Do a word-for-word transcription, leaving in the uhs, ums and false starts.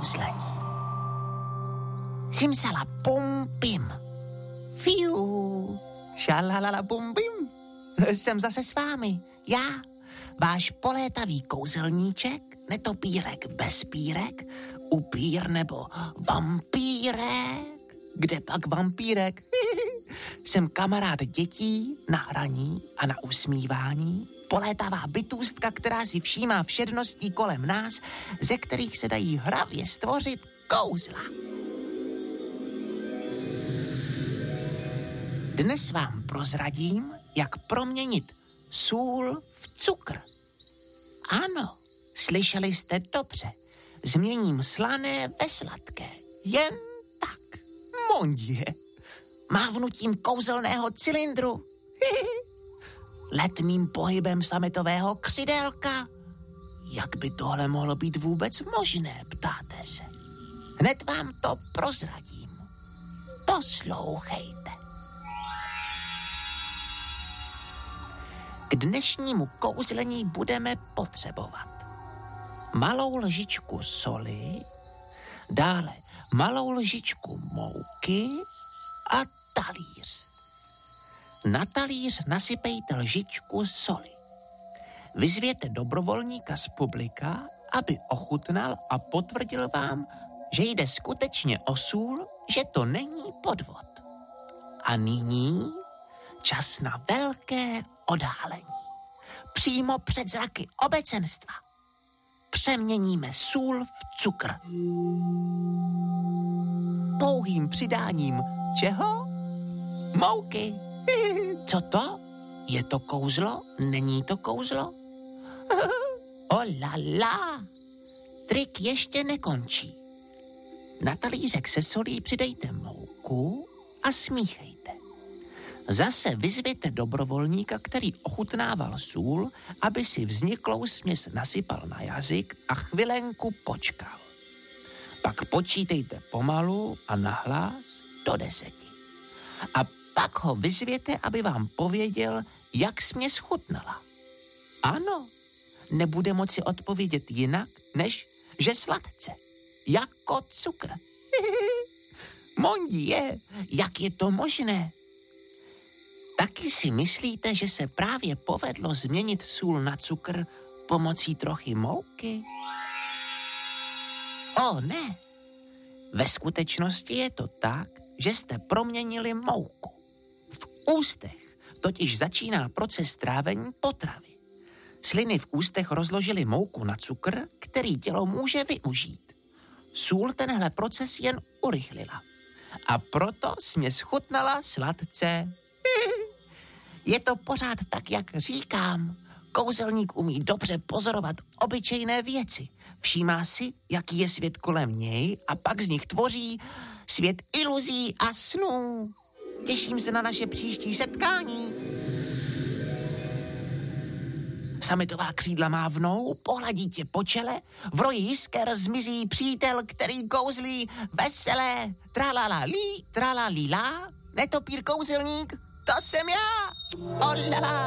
kouzlení. Simsala pum pim. Fiu. Šalalala bum bim. Jsem zase s vámi. Já, váš polétavý kouzelníček, netopírek bez pírek, upír nebo vampírek. Kde pak vampírek? Jsem kamarád dětí na hraní a na usmívání, polétavá bytůstka, která si všímá všedností kolem nás, ze kterých se dají hravě stvořit kouzla. Dnes vám prozradím, jak proměnit sůl v cukr. Ano, slyšeli jste dobře. Změním slané ve sladké. Jen tak. Mondě. Mávnutím kouzelného cylindru. Letmým pohybem sametového křidélka. Jak by tohle mohlo být vůbec možné, ptáte se? Hned vám to prozradím. Poslouchejte. K dnešnímu kouzlení budeme potřebovat malou lžičku soli, dále malou lžičku mouky a talíř. Na talíř nasypejte lžičku soli. Vyzvěte dobrovolníka z publika, aby ochutnal a potvrdil vám, že jde skutečně o sůl, že to není podvod. A nyní čas na velké odhalení. Přímo před zraky obecenstva. Přeměníme sůl v cukr. Pouhým přidáním čeho? Mouky. Co to? Je to kouzlo? Není to kouzlo? Oh la la. Trik ještě nekončí. Na talířek se solí přidejte mouku a smíchejte. Zase vyzvěte dobrovolníka, který ochutnával sůl, aby si vzniklou směs nasypal na jazyk a chvilenku počkal. Pak počítejte pomalu a nahlas do deseti. A pak ho vyzvěte, aby vám pověděl, jak směs chutnala. Ano, nebude moci odpovědět jinak, než že sladce, jako cukr. Mondí je, jak je to možné? Taky si myslíte, že se právě povedlo změnit sůl na cukr pomocí trochy mouky? O ne, ve skutečnosti je to tak, že jste proměnili mouku. V ústech totiž začíná proces trávení potravy. Sliny v ústech rozložily mouku na cukr, který tělo může využít. Sůl tenhle proces jen urychlila. A proto směs chutnala sladce. Je to pořád tak, jak říkám. Kouzelník umí dobře pozorovat obyčejné věci. Všímá si, jaký je svět kolem něj a pak z nich tvoří svět iluzí a snů. Těším se na naše příští setkání. Sametová křídla mávnou, pohladí tě po čele, v roji jisker zmizí přítel, který kouzlí veselé. Tralalali, tralalila, netopír kouzelník, to jsem já. Olala.